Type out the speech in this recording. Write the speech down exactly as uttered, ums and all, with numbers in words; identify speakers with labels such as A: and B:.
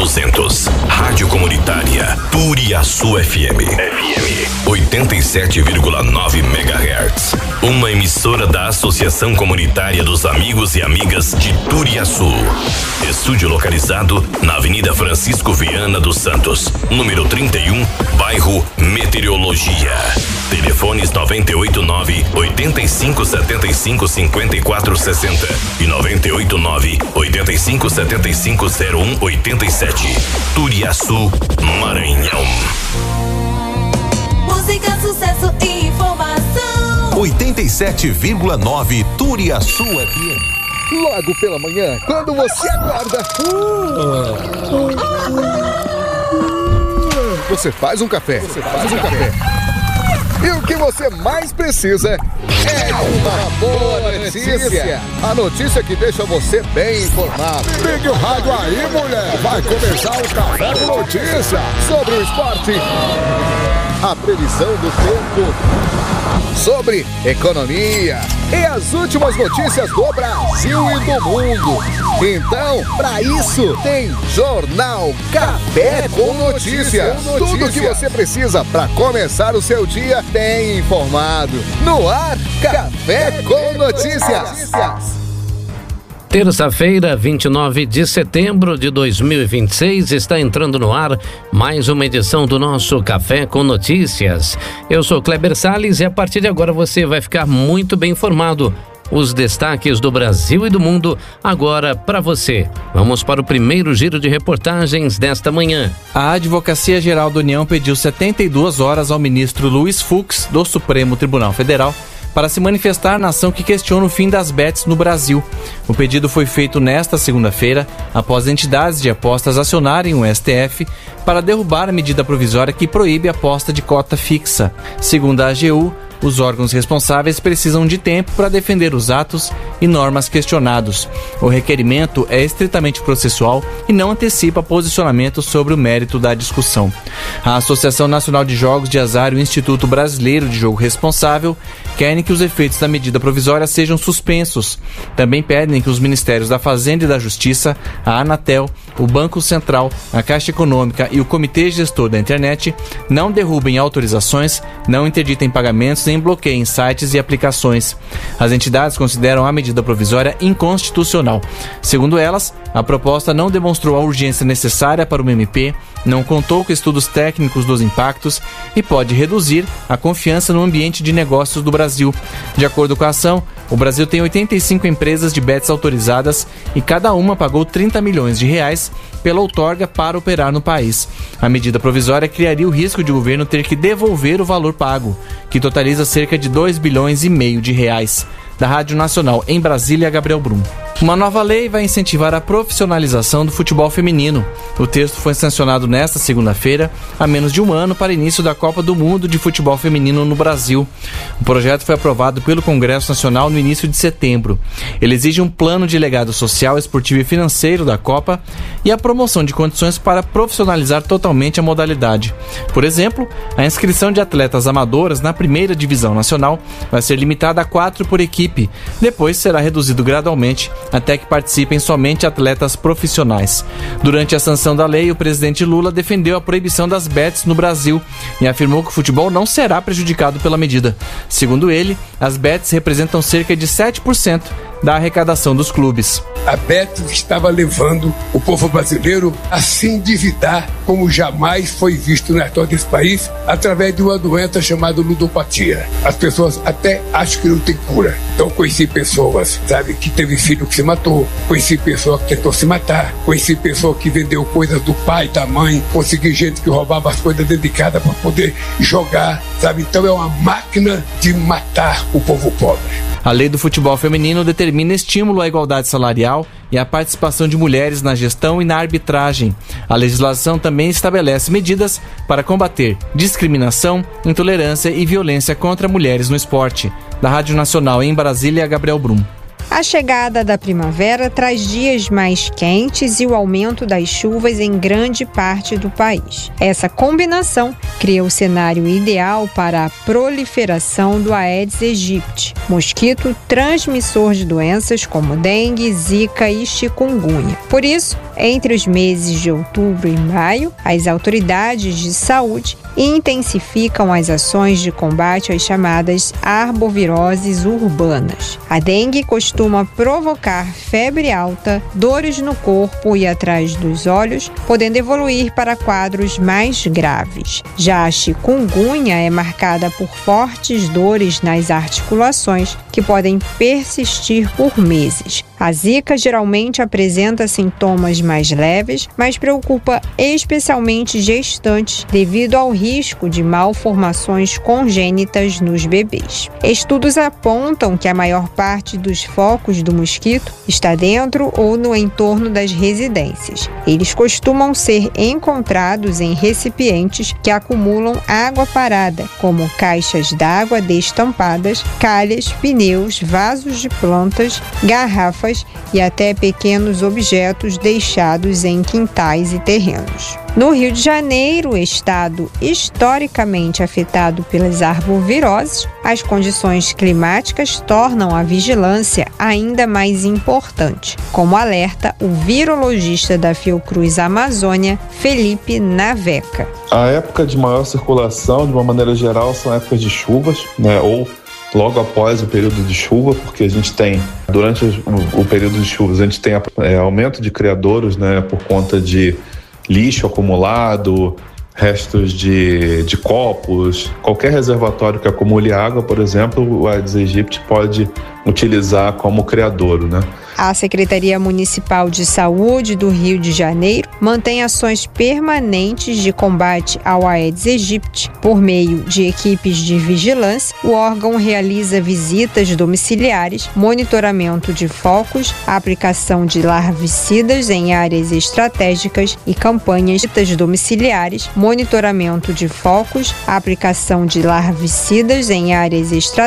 A: duzentos. Rádio Comunitária Turiaçu F M. F M oitenta e sete vírgula nove megahertz. Uma emissora da Associação Comunitária dos Amigos e Amigas de Turiaçu. Estúdio localizado na Avenida Francisco Viana dos Santos, número trinta e um, bairro Meteorologia. Telefones noventa e oito nove, oitenta e cinco, setenta e cinco, cinquenta e quatro sessenta e noventa e oito nove, oitenta e cinco, setenta e cinco, zero um, oitenta e sete. Turiaçu, Maranhão.
B: Música, sucesso e informação.
C: oitenta e sete vírgula nove Turiaçu F M.
D: Logo pela manhã, quando você acorda, você faz um café. Você faz um café. E o que você mais precisa é de uma boa notícia. A notícia que deixa você bem informado. Ligue o rádio aí, mulher. Vai começar o Café com Notícia sobre o esporte, a previsão do tempo, sobre economia e as últimas notícias do Brasil e do mundo. Então, para isso, tem Jornal Café com Notícias. Tudo que você precisa para começar o seu dia bem informado. No ar, Café com Notícias.
E: Terça-feira, vinte e nove de setembro de dois mil e vinte e seis, está entrando no ar mais uma edição do nosso Café com Notícias. Eu sou Kleber Salles e a partir de agora você vai ficar muito bem informado. Os destaques do Brasil e do mundo agora para você. Vamos para o primeiro giro de reportagens desta manhã.
F: A Advocacia Geral da União pediu setenta e duas horas ao ministro Luiz Fux, do Supremo Tribunal Federal, para se manifestar na ação que questiona o fim das bets no Brasil. O pedido foi feito nesta segunda-feira, após entidades de apostas acionarem o S T F para derrubar a medida provisória que proíbe a aposta de cota fixa. Segundo a A G U, os órgãos responsáveis precisam de tempo para defender os atos e normas questionados. O requerimento é estritamente processual e não antecipa posicionamento sobre o mérito da discussão. A Associação Nacional de Jogos de Azar e o Instituto Brasileiro de Jogo Responsável querem que os efeitos da medida provisória sejam suspensos. Também pedem que os Ministérios da Fazenda e da Justiça, a Anatel, o Banco Central, a Caixa Econômica e o Comitê Gestor da Internet não derrubem autorizações, não interditem pagamentos nem bloqueiem sites e aplicações. As entidades consideram a medida provisória inconstitucional. Segundo elas, a proposta não demonstrou a urgência necessária para o M P, não contou com estudos técnicos dos impactos e pode reduzir a confiança no ambiente de negócios do Brasil. De acordo com a ação, o Brasil tem oitenta e cinco empresas de bets autorizadas e cada uma pagou trinta milhões de reais pela outorga para operar no país. A medida provisória criaria o risco de o governo ter que devolver o valor pago, que totaliza cerca de dois bilhões e meio de reais. Da Rádio Nacional em Brasília, Gabriel Brum. Uma nova lei vai incentivar a profissionalização do futebol feminino. O texto foi sancionado nesta segunda-feira, a menos de um ano para início da Copa do Mundo de Futebol Feminino no Brasil. O projeto foi aprovado pelo Congresso Nacional no início de setembro. Ele exige um plano de legado social, esportivo e financeiro da Copa e a promoção de condições para profissionalizar totalmente a modalidade. Por exemplo, a inscrição de atletas amadoras na primeira divisão nacional vai ser limitada a quatro por equipe. Depois será reduzido gradualmente até que participem somente atletas profissionais. Durante a sanção da lei, o presidente Lula defendeu a proibição das bets no Brasil e afirmou que o futebol não será prejudicado pela medida. Segundo ele, as bets representam cerca de sete por cento da arrecadação dos clubes.
G: A Bet estava levando o povo brasileiro a se endividar como jamais foi visto na história desse país, através de uma doença chamada ludopatia. As pessoas até acham que não tem cura. Então conheci pessoas, sabe, que teve filho que se matou, conheci pessoa que tentou se matar, conheci pessoa que vendeu coisas do pai, da mãe, consegui gente que roubava as coisas dentro de casa para poder jogar, sabe? Então é uma máquina de matar o povo pobre.
F: A lei do futebol feminino determina estímulo à igualdade salarial e à participação de mulheres na gestão e na arbitragem. A legislação também estabelece medidas para combater discriminação, intolerância e violência contra mulheres no esporte. Da Rádio Nacional em Brasília, Gabriel Brum.
H: A chegada da primavera traz dias mais quentes e o aumento das chuvas em grande parte do país. Essa combinação cria o cenário ideal para a proliferação do Aedes aegypti, mosquito transmissor de doenças como dengue, zika e chikungunya. Por isso, entre os meses de outubro e maio, as autoridades de saúde intensificam as ações de combate às chamadas arboviroses urbanas. A dengue costuma provocar febre alta, dores no corpo e atrás dos olhos, podendo evoluir para quadros mais graves. Já a chikungunya é marcada por fortes dores nas articulações, que podem persistir por meses. A zika geralmente apresenta sintomas mais leves, mas preocupa especialmente gestantes devido ao risco de malformações congênitas nos bebês. Estudos apontam que a maior parte dos focos do mosquito está dentro ou no entorno das residências. Eles costumam ser encontrados em recipientes que acumulam água parada, como caixas d'água destampadas, calhas, pneus, vasos de plantas, garrafas e até pequenos objetos deixados em quintais e terrenos. No Rio de Janeiro, estado historicamente afetado pelas arboviroses, as condições climáticas tornam a vigilância ainda mais importante, como alerta o virologista da Fiocruz Amazônia, Felipe Naveca.
I: A época de maior circulação, de uma maneira geral, são épocas de chuvas, né, ou logo após o período de chuva, porque a gente tem, durante o, o período de chuvas, a gente tem é, aumento de criadouros, né, por conta de lixo acumulado, restos de, de copos, qualquer reservatório que acumule água, por exemplo, o Aedes aegypti pode utilizar como criadouro, né?
H: A Secretaria Municipal de Saúde do Rio de Janeiro mantém ações permanentes de combate ao Aedes aegypti. Por meio de equipes de vigilância, o órgão realiza visitas domiciliares, monitoramento de focos, aplicação de larvicidas em áreas estratégicas e campanhas de domiciliares, monitoramento de focos, aplicação de larvicidas em áreas estratégicas